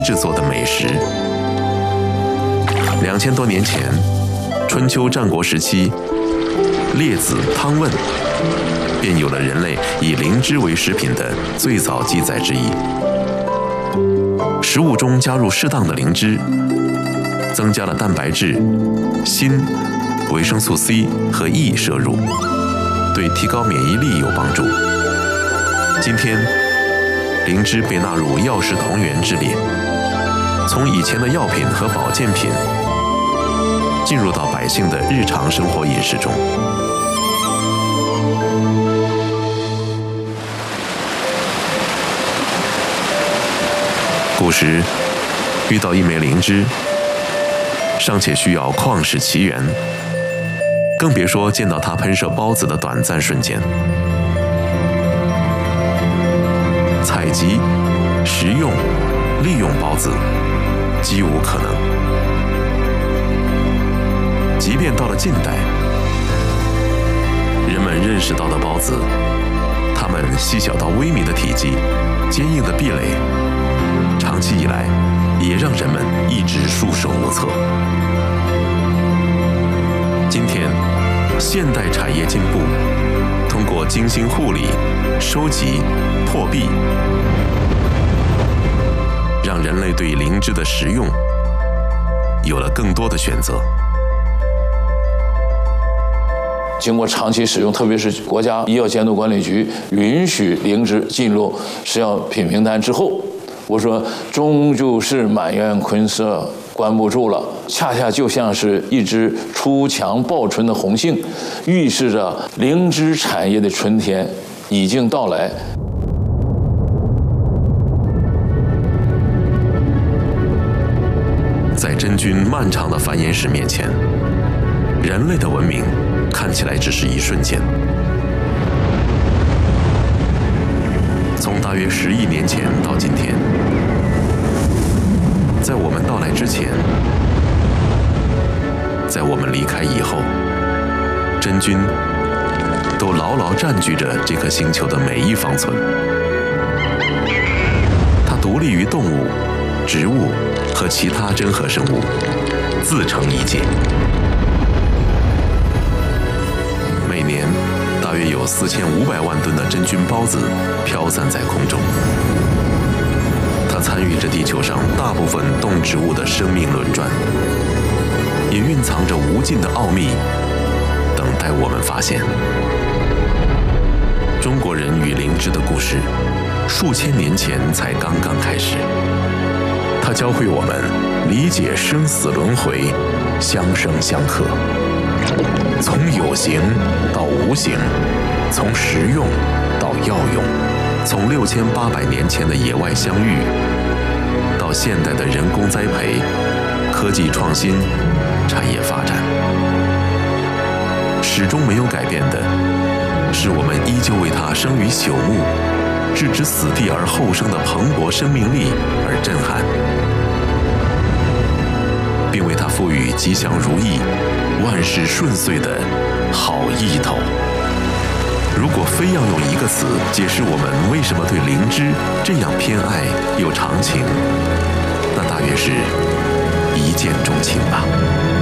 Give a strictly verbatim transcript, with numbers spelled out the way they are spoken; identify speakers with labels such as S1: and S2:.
S1: 制作的美食。两千多年前，春秋战国时期，列子《汤问》便有了人类以灵芝为食品的最早记载之一。食物中加入适当的灵芝，增加了蛋白质、锌、维生素 C 和 E 摄入，对提高免疫力有帮助。今天，灵芝被纳入药食同源之列，从以前的药品和保健品，进入到百姓的日常生活饮食中。古时遇到一枚灵芝，尚且需要旷世奇缘，更别说见到它喷射孢子的短暂瞬间。采集、食用、利用孢子，几无可能。即便到了近代，人们认识到的孢子，它们细小到微米的体积，坚硬的壁垒，长期以来也让人们一直束手无策。今天，现代产业进步，通过精心护理、收集、破壁，让人类对灵芝的食用有了更多的选择。
S2: 经过长期使用，特别是国家医药监督管理局允许灵芝进入食药品名单之后，我说终究是满园春色关不住了，恰恰就像是一只出墙报春的红杏，预示着灵芝产业的春天已经到来。
S1: 在真菌漫长的繁衍史面前，人类的文明看起来只是一瞬间。从大约十亿年前到今天，在我们到来之前，在我们离开以后，真菌都牢牢占据着这颗星球的每一方寸。它独立于动物、植物和其他真核生物，自成一界。每年大约有四千五百万吨的真菌孢子飘散在空中，它参与着地球上大部分动植物的生命轮转，也蕴藏着无尽的奥秘，等待我们发现。中国人与灵芝的故事，数千年前才刚刚开始。它教会我们理解生死轮回，相生相克。从有形到无形，从实用到药用，从六千八百年前的野外相遇，到现代的人工栽培、科技创新、产业发展，始终没有改变的，是我们依旧为它生于朽木、置之死地而后生的蓬勃生命力而震撼，并为它赋予吉祥如意、万事顺遂的好意头。如果非要用一个词解释我们为什么对灵芝这样偏爱又长情，那大约是一见钟情吧。